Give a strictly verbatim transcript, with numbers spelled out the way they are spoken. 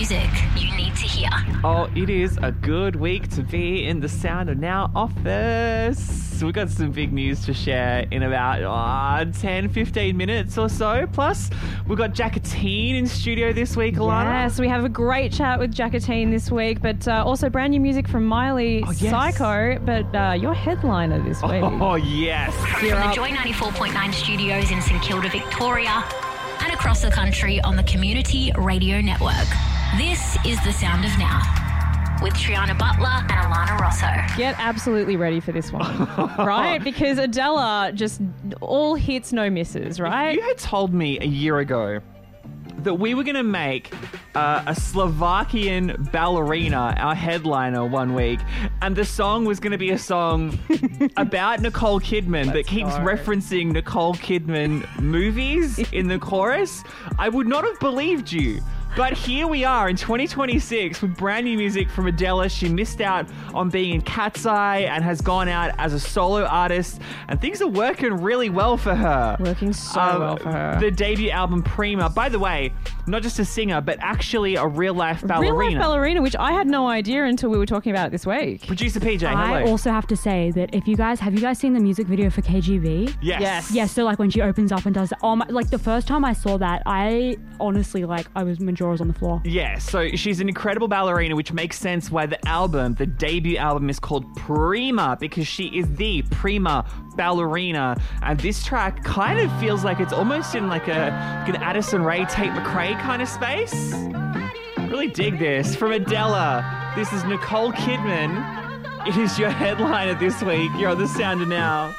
music you need to hear. Oh, it is a good week to be in the Sound of Now office. We've got some big news to share in about oh, ten, fifteen minutes or so. Plus, we've got Jackatine in studio this week, Alana. Yes, we have a great chat with Jackatine this week, but uh, also brand new music from Miley, Oh, yes. Psycho, but uh, your headliner this week. Oh, yes. From the Joy ninety-four point nine studios in St Kilda, Victoria, and across the country on the Community Radio Network. This is The Sound of Now with Triana Butler and Alana Rosso. Get absolutely ready for this one, right? Because Adela just all hits, no misses, right? You had told me a year ago that we were going to make uh, a Slovakian ballerina our headliner one week, and the song was going to be a song about Nicole Kidman that keeps go. referencing Nicole Kidman movies in the chorus. I would not have believed you. But here we are in twenty twenty-six with brand new music from Adela. She missed out on being in Cat's Eye and has gone out as a solo artist, and things are working really well for her. Working so Um, well for her. The debut album Prima, by the way, not just a singer, but actually a real-life ballerina. Real life ballerina, which I had no idea until we were talking about it this week. Producer P J, I hello. also have to say that if you guys have you guys seen the music video for K G B? yes. Yes. Yes, so like when she opens up and does oh my, like the first time I saw that, I honestly like I was my jaw was on the floor. Yeah, so she's an incredible ballerina, which makes sense why the album, the debut album, is called Prima, because she is the prima ballerina. And this track kind of feels like it's almost in like a like an Addison Rae, Tate McRae kind of space. Really dig this. From Adela, this is Nicole Kidman. It is your headliner this week. You're on The Sound of Now.